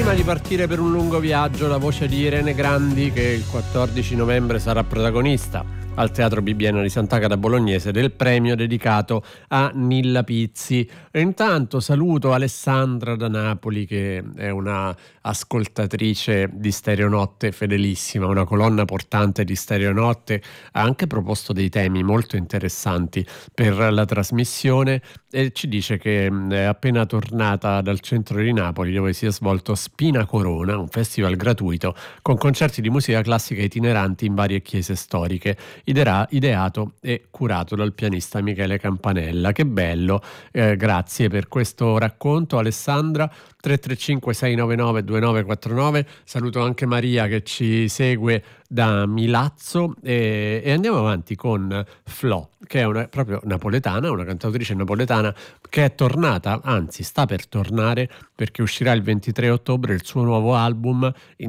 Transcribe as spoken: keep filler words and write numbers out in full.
Prima di partire per un lungo viaggio, la voce di Irene Grandi, che il quattordici novembre sarà protagonista al Teatro Bibbiena di Sant'Agata Bolognese del premio dedicato a Nilla Pizzi. E intanto saluto Alessandra da Napoli, che è una ascoltatrice di Stereonotte fedelissima, una colonna portante di Stereonotte. Ha anche proposto dei temi molto interessanti per la trasmissione e ci dice che è appena tornata dal centro di Napoli, dove si è svolto Spina Corona, un festival gratuito con concerti di musica classica itineranti in varie chiese storiche, idera- ideato e curato dal pianista Michele Campanella. Che bello, eh, grazie per questo racconto Alessandra. Tre tre cinque sei nove nove due nove quattro nove. Saluto anche Maria che ci segue da Milazzo e, e andiamo avanti con Flo, che è una, proprio napoletana, una cantautrice napoletana che è tornata, anzi sta per tornare, perché uscirà il ventitré ottobre il suo nuovo album